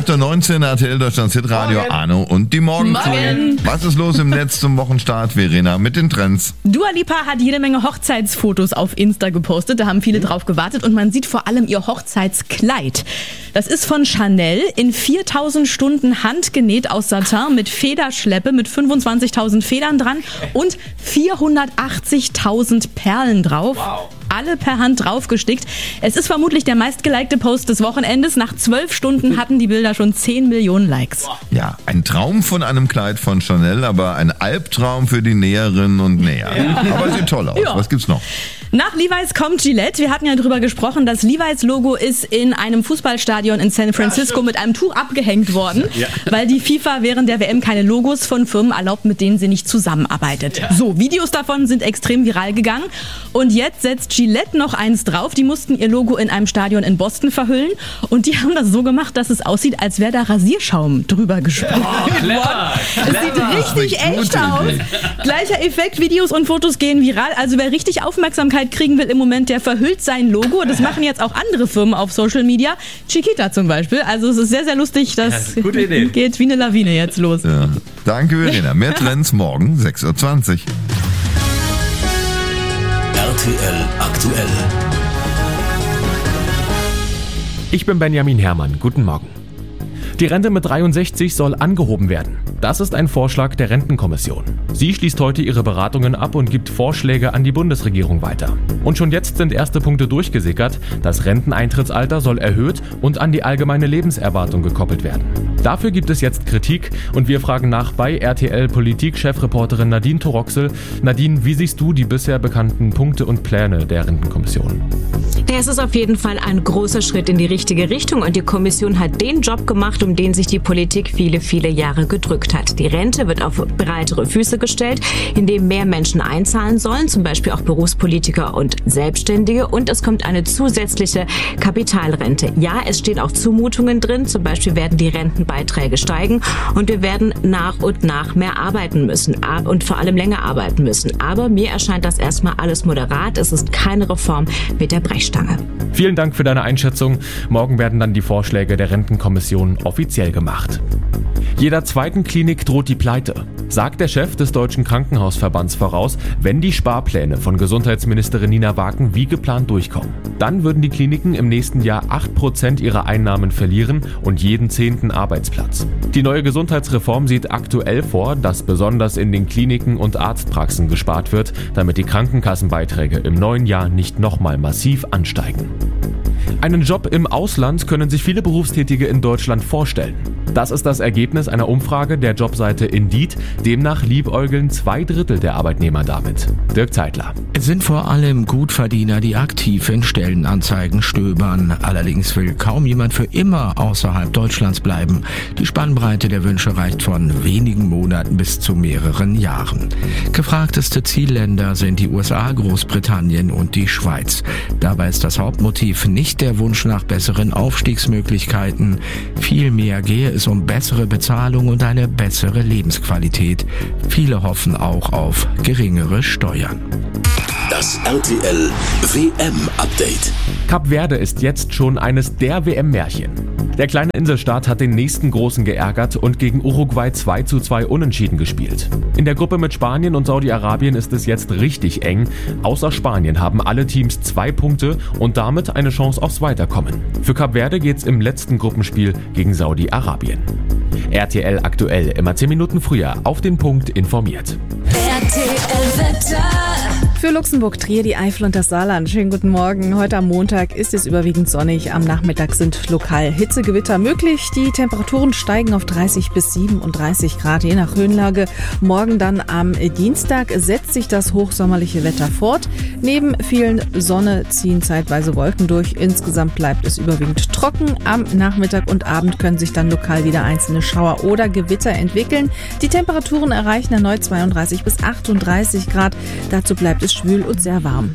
8.19 Uhr, RTL Deutschlands Hitradio, Arno und die Morgencrew. Was ist los im Netz zum Wochenstart, Verena, mit den Trends? Dua Lipa hat jede Menge Hochzeitsfotos auf Insta gepostet, da haben viele drauf gewartet und man sieht vor allem ihr Hochzeitskleid. Das ist von Chanel, in 4000 Stunden handgenäht aus Satin mit Federschleppe, mit 25.000 Federn dran und 480.000 Perlen drauf. Wow. Alle per Hand draufgestickt. Es ist vermutlich der meistgelikte Post des Wochenendes. Nach 12 Stunden hatten die Bilder schon 10 Millionen Likes. Ja, ein Traum von einem Kleid von Chanel, aber ein Albtraum für die Näherinnen und Näher. Ja. Aber sieht toll aus. Ja. Was gibt's noch? Nach Levi's kommt Gillette. Wir hatten ja drüber gesprochen, das Levi's-Logo ist in einem Fußballstadion in San Francisco mit einem Tuch abgehängt worden, weil die FIFA während der WM keine Logos von Firmen erlaubt, mit denen sie nicht zusammenarbeitet. Ja. So, Videos davon sind extrem viral gegangen und jetzt setzt Gillette noch eins drauf. Die mussten ihr Logo in einem Stadion in Boston verhüllen und die haben das so gemacht, dass es aussieht, als wäre da Rasierschaum drüber gesprüht. Oh, clever. Es sieht richtig echt aus. Gleicher Effekt, Videos und Fotos gehen viral. Also wer richtig Aufmerksamkeit kriegen will im Moment, der verhüllt sein Logo. Das machen jetzt auch andere Firmen auf Social Media. Chiquita zum Beispiel. Also es ist sehr, sehr lustig. Das geht wie eine Lawine jetzt los. Ja. Danke, Verena. Mehr Trends morgen, 6.20 Uhr. RTL aktuell. Ich bin Benjamin Herrmann. Guten Morgen. Die Rente mit 63 soll angehoben werden. Das ist ein Vorschlag der Rentenkommission. Sie schließt heute ihre Beratungen ab und gibt Vorschläge an die Bundesregierung weiter. Und schon jetzt sind erste Punkte durchgesickert. Das Renteneintrittsalter soll erhöht und an die allgemeine Lebenserwartung gekoppelt werden. Dafür gibt es jetzt Kritik und wir fragen nach bei RTL-Politik-Chefreporterin Nadine Toroxel. Nadine, wie siehst du die bisher bekannten Punkte und Pläne der Rentenkommission? Es ist auf jeden Fall ein großer Schritt in die richtige Richtung und die Kommission hat den Job gemacht, um den sich die Politik viele, viele Jahre gedrückt hat. Die Rente wird auf breitere Füße gestellt, indem mehr Menschen einzahlen sollen, zum Beispiel auch Berufspolitiker und Selbstständige, und es kommt eine zusätzliche Kapitalrente. Ja, es stehen auch Zumutungen drin, zum Beispiel werden die Rentenbeiträge steigen und wir werden nach und nach mehr arbeiten müssen und vor allem länger arbeiten müssen. Aber mir erscheint das erstmal alles moderat, es ist keine Reform mit der Brechstange. Vielen Dank für deine Einschätzung. Morgen werden dann die Vorschläge der Rentenkommission offiziell gemacht. Jeder zweiten Klinik droht die Pleite, sagt der Chef des Deutschen Krankenhausverbands voraus, wenn die Sparpläne von Gesundheitsministerin Nina Wagen wie geplant durchkommen. Dann würden die Kliniken im nächsten Jahr 8% ihrer Einnahmen verlieren und jeden 10. Arbeitsplatz. Die neue Gesundheitsreform sieht aktuell vor, dass besonders in den Kliniken und Arztpraxen gespart wird, damit die Krankenkassenbeiträge im neuen Jahr nicht nochmal massiv ansteigen. Einen Job im Ausland können sich viele Berufstätige in Deutschland vorstellen. Das ist das Ergebnis einer Umfrage der Jobseite Indeed. Demnach liebäugeln 2/3 der Arbeitnehmer damit. Dirk Zeitler. Es sind vor allem Gutverdiener, die aktiv in Stellenanzeigen stöbern. Allerdings will kaum jemand für immer außerhalb Deutschlands bleiben. Die Spannbreite der Wünsche reicht von wenigen Monaten bis zu mehreren Jahren. Gefragteste Zielländer sind die USA, Großbritannien und die Schweiz. Dabei ist das Hauptmotiv nicht der Wunsch nach besseren Aufstiegsmöglichkeiten. Vielmehr gehe es um bessere Bezahlung und eine bessere Lebensqualität. Viele hoffen auch auf geringere Steuern. Das RTL WM-Update. Kap Verde ist jetzt schon eines der WM-Märchen. Der kleine Inselstaat hat den nächsten Großen geärgert und gegen Uruguay 2:2 unentschieden gespielt. In der Gruppe mit Spanien und Saudi-Arabien ist es jetzt richtig eng. Außer Spanien haben alle Teams 2 Punkte und damit eine Chance aufs Weiterkommen. Für Kap Verde geht's im letzten Gruppenspiel gegen Saudi-Arabien. RTL aktuell, immer 10 Minuten früher auf den Punkt informiert. RTL Wetter. Für Luxemburg, Trier, die Eifel und das Saarland. Schönen guten Morgen. Heute am Montag ist es überwiegend sonnig. Am Nachmittag sind lokal Hitzegewitter möglich. Die Temperaturen steigen auf 30 bis 37 Grad, je nach Höhenlage. Morgen dann am Dienstag setzt sich das hochsommerliche Wetter fort. Neben vielen Sonne ziehen zeitweise Wolken durch. Insgesamt bleibt es überwiegend trocken. Am Nachmittag und Abend können sich dann lokal wieder einzelne Schauer oder Gewitter entwickeln. Die Temperaturen erreichen erneut 32 bis 38 Grad. Dazu bleibt es schwül und sehr warm.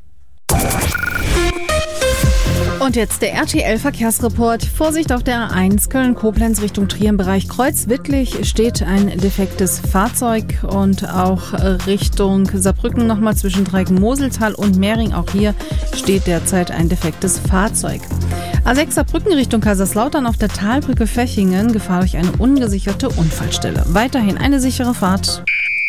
Und jetzt der RTL-Verkehrsreport. Vorsicht auf der A1 Köln-Koblenz Richtung Trier im Bereich Kreuzwittlich steht ein defektes Fahrzeug und auch Richtung Saarbrücken nochmal zwischen Dreieck-Moseltal und Mehring. Auch hier steht derzeit ein defektes Fahrzeug. A6 Saarbrücken Richtung Kaiserslautern auf der Talbrücke Fechingen, Gefahr durch eine ungesicherte Unfallstelle. Weiterhin eine sichere Fahrt.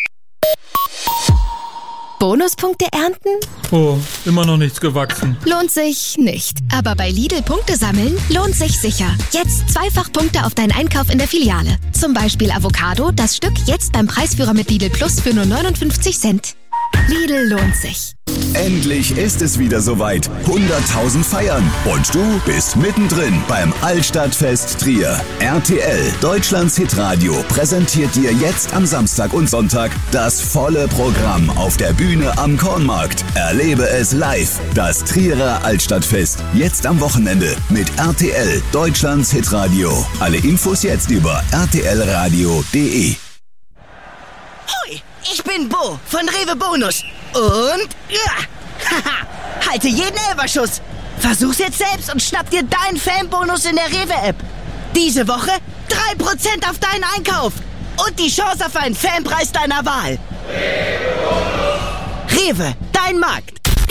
Bonuspunkte ernten? Oh, immer noch nichts gewachsen. Lohnt sich nicht. Aber bei Lidl Punkte sammeln lohnt sich sicher. Jetzt zweifach Punkte auf deinen Einkauf in der Filiale. Zum Beispiel Avocado, das Stück jetzt beim Preisführer mit Lidl Plus für nur 59 Cent. Lidl lohnt sich. Endlich ist es wieder soweit. 100.000 feiern. Und du bist mittendrin beim Altstadtfest Trier. RTL, Deutschlands Hitradio, präsentiert dir jetzt am Samstag und Sonntag das volle Programm auf der Bühne am Kornmarkt. Erlebe es live. Das Trierer Altstadtfest. Jetzt am Wochenende mit RTL, Deutschlands Hitradio. Alle Infos jetzt über rtlradio.de. Hoi, ich bin Bo von Rewe Bonus. Und ja, halte jeden Elferschuss. Versuch's jetzt selbst und schnapp dir deinen Fanbonus in der Rewe-App. Diese Woche 3% auf deinen Einkauf und die Chance auf einen Fanpreis deiner Wahl. Rewe, dein Markt.